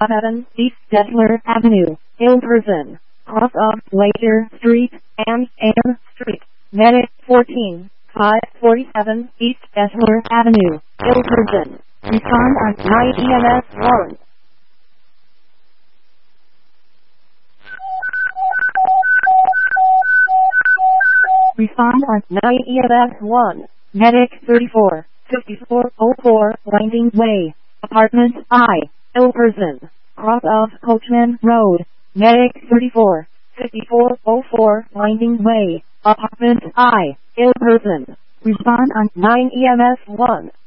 7 East Detler Avenue, Ilverston, cross of Later Street and Ann Street. Medic 14, 547 East Detler Avenue, Ilverston. Respond on 9 EMS 1. Respond on 9 EMS 1. Medic 34, 5404 Winding Way, Apartment I, Ilverston, cross of Coachman Road. Medic 34, 5404 Winding Way, Apartment I, Ilverston. Respond on 9 EMS 1.